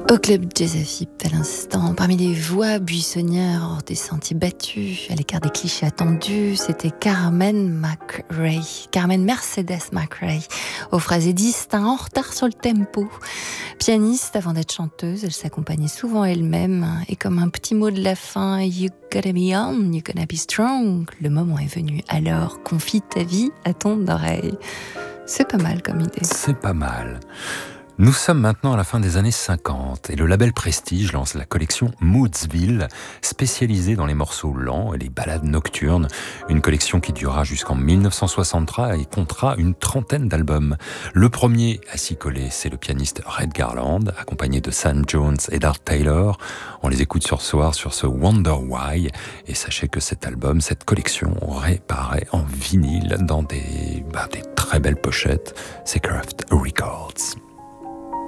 Au club Jazz Afip, à l'instant, parmi les voix buissonnières hors des sentiers battus, à l'écart des clichés attendus, c'était Carmen McRae, Carmen Mercedes McRae, aux phrases distinctes, en retard sur le tempo. Pianiste avant d'être chanteuse, elle s'accompagnait souvent elle-même, et comme un petit mot de la fin, You gotta be on, you gotta be strong, le moment est venu, alors confie ta vie à ton oreille. C'est pas mal comme idée. C'est pas mal. Nous sommes maintenant à la fin des années 50 et le label Prestige lance la collection Moodsville, spécialisée dans les morceaux lents et les ballades nocturnes. Une collection qui durera jusqu'en 1963 et comptera une trentaine d'albums. Le premier à s'y coller, c'est le pianiste Red Garland, accompagné de Sam Jones et d'Art Taylor. On les écoute sur ce Wonder Why. Et sachez que cet album, cette collection, réapparaît en vinyle dans des très belles pochettes. C'est Craft Records.